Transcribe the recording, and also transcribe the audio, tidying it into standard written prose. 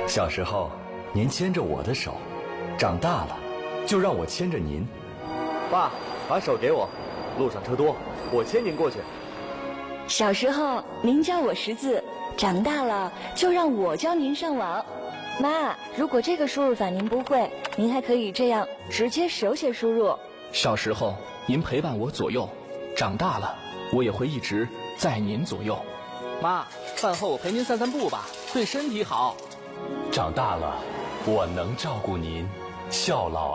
小时候，您牵着我的手，长大了，就让我牵着您。 爸，把手给我，路上车多，我牵您过去。 小时候，您教我识字，长大了就让我教您上网。妈，如果这个输入法您不会，您还可以这样直接手写输入。 小时候，您陪伴我左右，长大了，我也会一直在您左右。 妈，饭后我陪您散散步吧，对身体好。 长大了，我能照顾您，孝老